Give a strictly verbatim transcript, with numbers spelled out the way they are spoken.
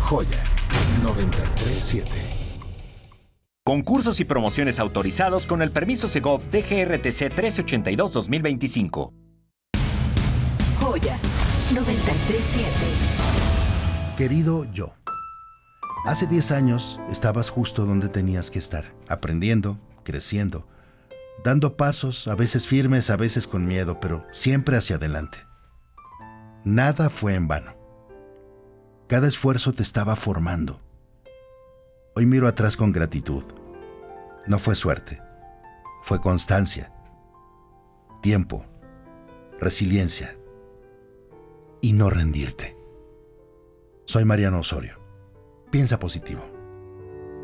Joya noventa y tres punto siete. Concursos y promociones autorizados con el permiso Segov D G R T C trece ochenta y dos dos mil veinticinco. Joya noventa y tres punto siete. Querido yo, hace diez años estabas justo donde tenías que estar, aprendiendo, creciendo, dando pasos, a veces firmes, a veces con miedo, pero siempre hacia adelante. Nada fue en vano. Cada esfuerzo te estaba formando. Hoy miro atrás con gratitud. No fue suerte, fue constancia, tiempo, resiliencia y no rendirte. Soy Mariano Osorio. Piensa positivo.